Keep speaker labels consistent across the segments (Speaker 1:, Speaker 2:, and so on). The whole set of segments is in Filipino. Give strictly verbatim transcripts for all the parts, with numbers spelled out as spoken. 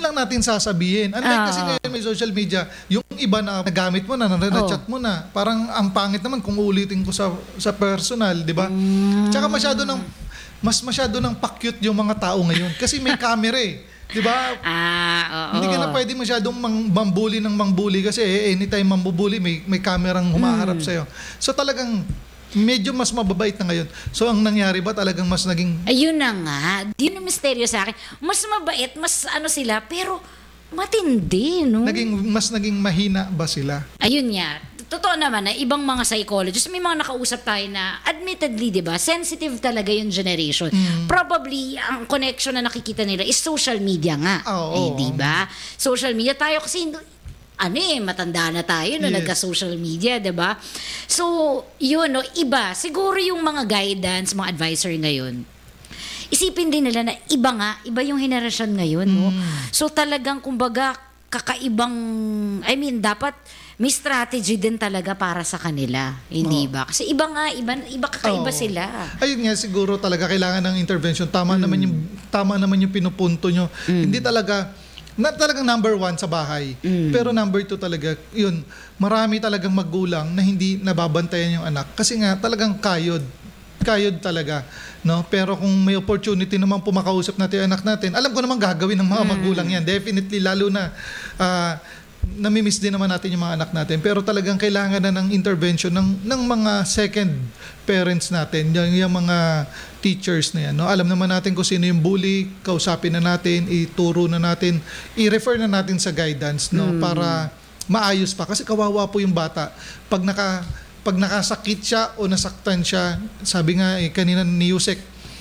Speaker 1: lang natin sasabihin. Unlike kasi
Speaker 2: Oo.
Speaker 1: ngayon may social media, yung iba na nagamit mo na, na-chat mo na, parang ang pangit naman kung uulitin ko sa sa personal, di ba? Tsaka masyado ng, mas masyado ng pakyut yung mga tao ngayon. Kasi may camera eh. Di ba?
Speaker 2: Ah, oo.
Speaker 1: Hindi ka na pwede masyadong mang, mambuli ng mambuli kasi eh, anytime mambubuli, may, may kamerang humaharap sa'yo. So talagang medyo mas mababait na ngayon. So ang nangyari ba talagang mas naging...
Speaker 2: Ayun na nga. Yun ang misteryo sa akin. Mas mabait, mas ano sila, pero matindi, no?
Speaker 1: naging mas naging mahina ba sila?
Speaker 2: Ayun nga. Totoo naman na ibang mga psychologists, may mga nakausap tayo na admittedly, di ba, sensitive talaga yung generation. Probably, ang connection na nakikita nila is social media nga.
Speaker 1: Oo.
Speaker 2: Eh, di ba? Social media tayo kasi ano eh, matanda na tayo no,
Speaker 1: Yes.
Speaker 2: nagka-social media, di ba? So, yun, no, iba. Siguro yung mga guidance, mga advisor ngayon, isipin din nila na iba nga, iba yung henerasyon ngayon, no? So, talagang, kumbaga, kakaibang, I mean, dapat may strategy din talaga para sa kanila, hindi ba? Kasi iba nga, iba, iba kakaiba
Speaker 1: Oo.
Speaker 2: sila.
Speaker 1: Ayun nga, siguro talaga kailangan ng intervention. Tama naman yung tama naman yung pinupunto nyo. Hindi talaga na talagang number one sa bahay. Pero number two talaga, yun, marami talagang magulang na hindi nababantayan yung anak. Kasi nga, talagang kayod. Kayod talaga. No? Pero kung may opportunity naman pumakausap natin yung anak natin, alam ko naman gagawin ng mga magulang yan. Definitely, lalo na uh, namimiss din naman natin yung mga anak natin. Pero talagang kailangan na ng intervention ng, ng mga second parents natin, yung, yung mga teachers na yan. No? Alam naman natin kung sino yung bully, kausapin na natin, ituro na natin, i-refer na natin sa guidance, no? Para maayos pa. Kasi kawawa po yung bata. Pag naka pag nakasakit siya o nasaktan siya, sabi nga eh, kanina ni Yusek,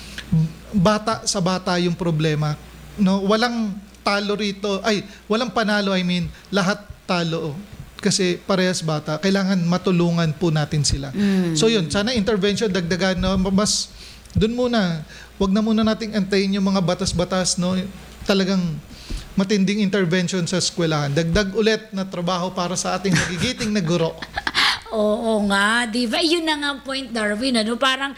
Speaker 1: bata sa bata yung problema. No? Walang talo rito, ay, walang panalo, I mean, lahat talo. Kasi parehas bata, kailangan matulungan po natin sila.
Speaker 2: Mm.
Speaker 1: So yun, sana intervention, dagdagan, no? Mas, dun muna, wag na muna nating antayin yung mga batas-batas, no? Talagang matinding intervention sa eskwelahan. Dagdag ulit na trabaho para sa ating nagigiting na guro.
Speaker 2: Oo nga, di ba? Yun na nga ang point, Darwin. Ano? Parang,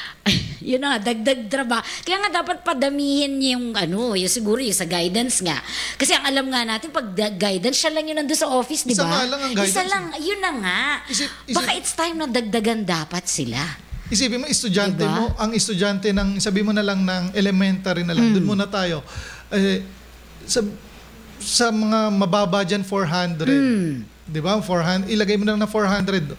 Speaker 2: yun na nga, dagdag trabaho. Kaya nga dapat padamihin yung, ano, yung siguro yung sa guidance nga. Kasi ang alam nga natin, pag da- guidance, siya lang yun nandun sa office, di ba?
Speaker 1: Isa nga lang ang guidance.
Speaker 2: Isa lang, yun na nga.
Speaker 1: Isip- isip-
Speaker 2: Baka it's time na dagdagan dapat sila.
Speaker 1: Isipin mo, estudyante
Speaker 2: Diba?
Speaker 1: mo, ang estudyante ng, sabi mo na lang ng elementary na lang, dun muna tayo. Eh, sa, sa mga mababa dyan, four hundred. Di ba? four hundred, ilagay mo na lang na four hundred.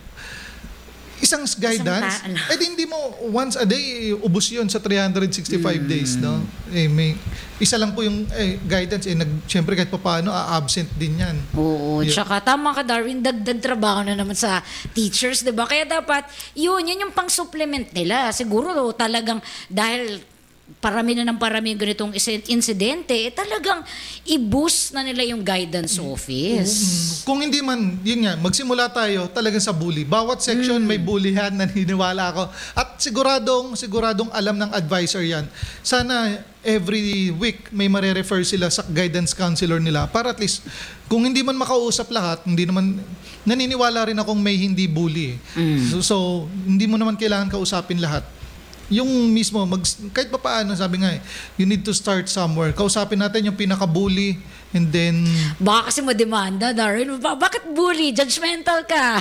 Speaker 1: Isang guidance,
Speaker 2: Isang ta- ano.
Speaker 1: eh di hindi mo once a day, ubus yun sa three hundred sixty-five days, no? Eh, may, isa lang po yung eh, guidance, eh, nag, syempre kahit pa paano, a-absent din yan.
Speaker 2: Oo,
Speaker 1: Yeah.
Speaker 2: tsaka tama ka, Darwin, dagdag trabaho na naman sa teachers, di ba? Kaya dapat, yun, yun yung pang-supplement nila. Siguro talagang dahil parami na ng parami yung ganitong isi- insidente, eh, talagang i-boost na nila yung guidance office.
Speaker 1: Kung hindi man, yun nga, magsimula tayo talagang sa bully. Bawat section may bullyhan, naniniwala ako. At siguradong, siguradong alam ng advisor yan. Sana every week may mare-refer sila sa guidance counselor nila para at least, kung hindi man makausap lahat, hindi naman, naniniwala rin akong may hindi bully. eh. So, so, hindi mo naman kailangan kausapin lahat. Yung mismo, mag, kahit pa paano, sabi nga eh, you need to start somewhere. Kausapin natin yung pinaka-bully and then...
Speaker 2: Baka kasi mademanda, Darwin. Ba- bakit bully? Judgmental ka.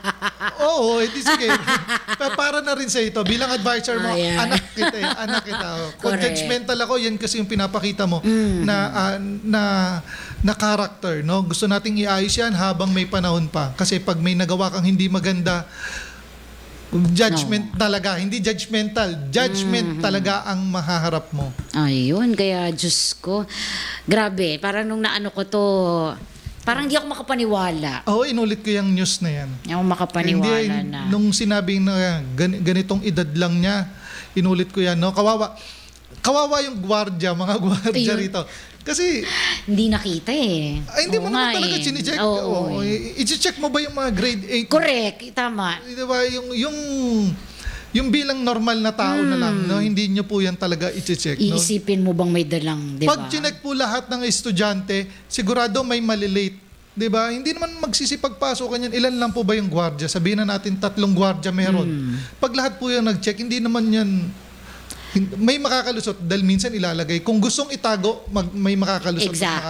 Speaker 1: Oo, edi sige. Pa- Para na rin sa ito, bilang advisor mo,
Speaker 2: Ayan.
Speaker 1: anak kita eh, anak kita. oh. Kung
Speaker 2: Correct.
Speaker 1: judgmental ako, yan kasi yung pinapakita mo na, ah, na, na character. No? Gusto nating iayos yan habang may panahon pa. Kasi pag may nagawa kang hindi maganda, judgment talaga, hindi judgmental. Judgment talaga ang mahaharap mo.
Speaker 2: Ayun, kaya Diyos ko. Grabe, parang nung naano ko to, parang hindi ako makapaniwala.
Speaker 1: Oo, inulit ko yung news na yan.
Speaker 2: Hindi ako makapaniwala
Speaker 1: Hindi,
Speaker 2: na.
Speaker 1: nung sinabing na gan- ganitong edad lang niya, inulit ko yan. No? Kawawa. Kawawa yung gwardiya, mga gwardiya
Speaker 2: Ayun.
Speaker 1: rito. Kasi,
Speaker 2: Hindi nakita eh.
Speaker 1: ay, hindi
Speaker 2: Oo
Speaker 1: mo
Speaker 2: nga
Speaker 1: naman talaga
Speaker 2: eh.
Speaker 1: chine-check.
Speaker 2: Oo,
Speaker 1: Oo,
Speaker 2: oo eh.
Speaker 1: i- i-check mo ba yung mga grade eight?
Speaker 2: Correct, tama.
Speaker 1: Di ba? Yung, yung, yung bilang normal na tao na lang, no? Hindi nyo po yan talaga i-check. No?
Speaker 2: Iisipin mo bang may dalang, di ba?
Speaker 1: Pag chinek po lahat ng estudyante, sigurado may malilate. 'Di ba? Hindi naman magsisipagpasok yan. Ilan lang po ba yung gwardiya? Sabihin na natin tatlong gwardiya meron. Pag lahat po yung nag-check, hindi naman yan hin- may makakalusot dahil minsan ilalagay. Kung gustong itago, mag, may makakalusot.
Speaker 2: Exact.